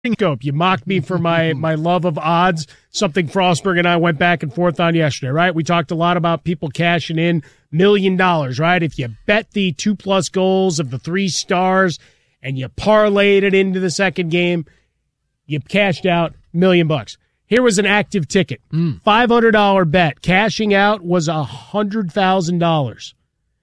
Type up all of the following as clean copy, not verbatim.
scope. You mocked me for my love of odds, something Frostberg and I went back and forth on yesterday, right? We talked a lot about people cashing in $1 million, right? If you bet the 2+ goals of the 3 stars and you parlayed it into the second game, you cashed out $1 million. Here was an active ticket, $500 bet. Cashing out was $100,000.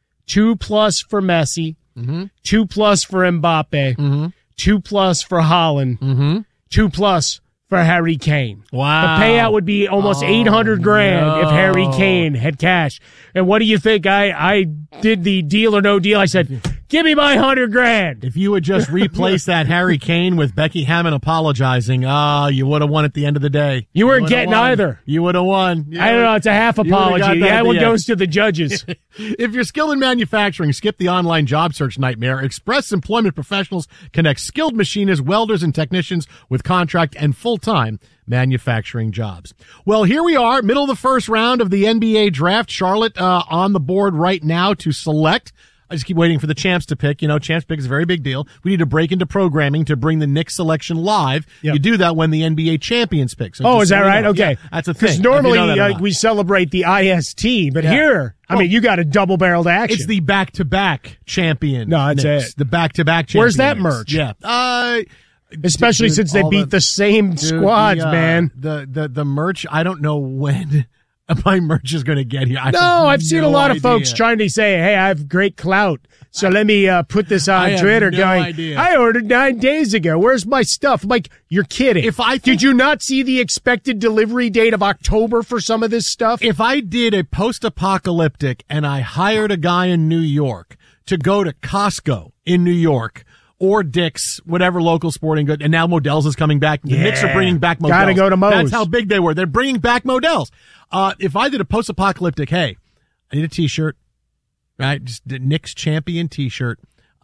2+ for Messi, 2+ for Mbappe, 2+ for Haaland, 2+ for Harry Kane. Wow. The payout would be almost $800,000 if Harry Kane had cash. And what do you think? I did the deal or no deal. I said, give me my $100,000. If you would just replace that Harry Kane with Becky Hammond apologizing, you would have won at the end of the day. You weren't getting either. You would have won. I don't know. It's a half apology. That one goes to the judges. If you're skilled in manufacturing, skip the online job search nightmare. Express Employment Professionals connects skilled machinists, welders, and technicians with contract and full-time manufacturing jobs. Well, here we are, middle of the first round of the NBA draft. Charlotte on the board right now to select. I just keep waiting for the champs to pick. You know, champs pick is a very big deal. We need to break into programming to bring the Knicks selection live. Yep. You do that when the NBA champions pick. So is that right? Okay. Yeah, that's a thing. Because normally we celebrate the IST, but here, you got a double-barreled action. It's the back-to-back champion. No, it's Knicks. The back-to-back champion. Where's that Knicks. merch? Yeah. Especially since they beat the same squads, man. The merch, I don't know when my merch is going to get here. I've seen a lot of folks trying to say, hey, I have great clout, so let me put this on Twitter I ordered 9 days ago. Where's my stuff? I'm like, you're kidding. Did you not see the expected delivery date of October for some of this stuff? If I did a post-apocalyptic and I hired a guy in New York to go to Costco in New York, or Dick's, whatever local sporting good, and now Modell's is coming back. The Knicks are bringing back Modell's. Gotta go to Mo's. That's how big they were. They're bringing back Modell's. If I did a post-apocalyptic, hey, I need a T-shirt, right? Just the Knicks champion T-shirt.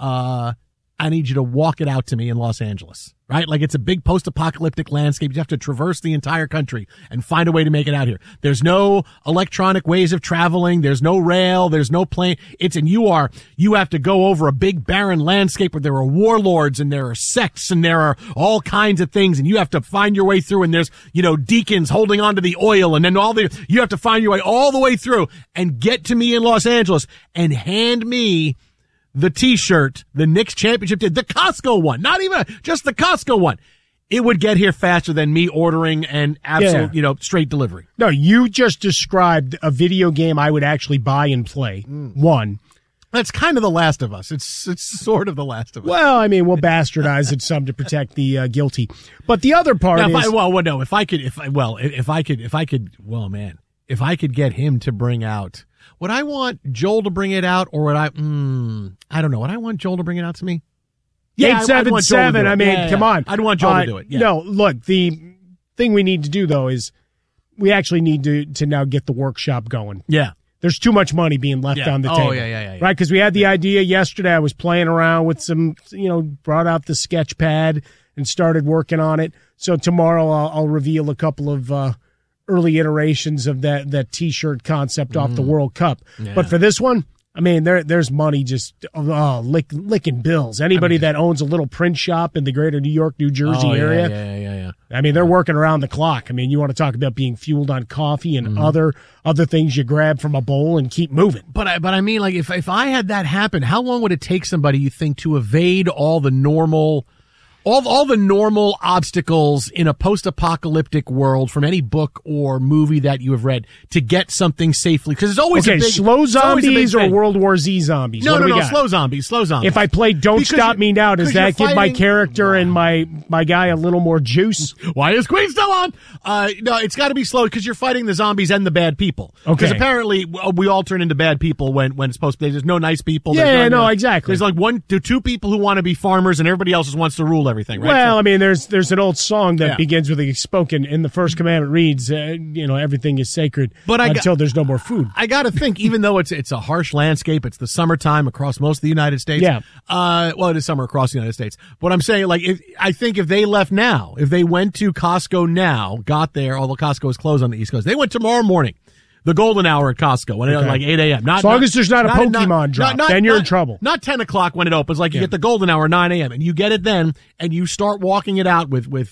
I need you to walk it out to me in Los Angeles, right? Like it's a big post-apocalyptic landscape. You have to traverse the entire country and find a way to make it out here. There's no electronic ways of traveling. There's no rail. There's no plane. You have to go over a big barren landscape where there are warlords and there are sects and there are all kinds of things, and you have to find your way through, and there's, deacons holding on to the oil, and then you have to find your way all the way through and get to me in Los Angeles and hand me the T-shirt, the Knicks championship, the Costco one, not even just the Costco one. It would get here faster than me ordering an absolute, straight delivery. No, you just described a video game I would actually buy and play. One. That's kind of The Last of Us. It's sort of The Last of Us. Well, I mean, we'll bastardize it some to protect the guilty. But the other part if I could get him to bring out. Would I want Joel to bring it out, or would I don't know. Would I want Joel to bring it out to me? Yeah, 877. I mean, come on. I'd want Joel to do it. Yeah. No, look, the thing we need to do, though, is we actually need to now get the workshop going. Yeah. There's too much money being left on the table. Yeah. Right? Because we had the idea yesterday. I was playing around with some, brought out the sketch pad and started working on it. So tomorrow I'll reveal a couple of early iterations of that T-shirt concept off the World Cup. Yeah. But for this one, I mean, there's money just licking bills. Anybody that owns a little print shop in the greater New York, New Jersey area. Yeah. I mean, they're working around the clock. I mean, you want to talk about being fueled on coffee and other things you grab from a bowl and keep moving. But I mean, like, if I had that happen, how long would it take somebody, you think, to evade all the normal obstacles in a post-apocalyptic world from any book or movie that you have read to get something safely? Because it's always slow zombies or World War Z zombies? No, slow zombies. If I play Don't Stop Me Now, does that give my character and my guy a little more juice? Why is Queen still on? No, it's got to be slow because you're fighting the zombies and the bad people. Okay. Because apparently we all turn into bad people when it's supposed to be. There's no nice people. Exactly. There's like 1 to 2 people who want to be farmers and everybody else just wants to rule everything, right? Well, I mean, there's an old song that begins with a spoken, in the first commandment reads, everything is sacred until there's no more food. I got to think, even though it's a harsh landscape, it's the summertime across most of the United States. Yeah. It is summer across the United States. But I'm saying, like, I think if they left now, if they went to Costco now, got there, although Costco is closed on the East Coast, they went tomorrow morning. The golden hour at Costco when like 8 a.m. As long as there's not a Pokemon drop, then you're in trouble. Not 10 o'clock when it opens. Like you get the golden hour 9 a.m. and you get it then, and you start walking it out with